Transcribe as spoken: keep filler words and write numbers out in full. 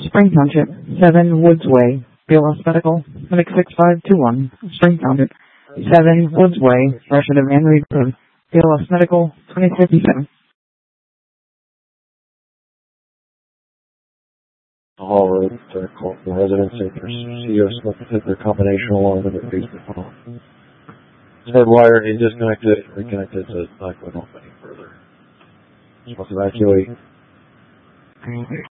Spring Township, seven Woods Way, B L S Medical, clinic six five two one, Spring Township, seven Woods Way, Russian of Van Reed Road, B L S Medical, twenty fifty-seven. Hall Road, uh, call for residents and their C O Smith hit their combination alarm in their basement hall. Hardwired and disconnected, reconnected, so it's not going off any further. Let's evacuate.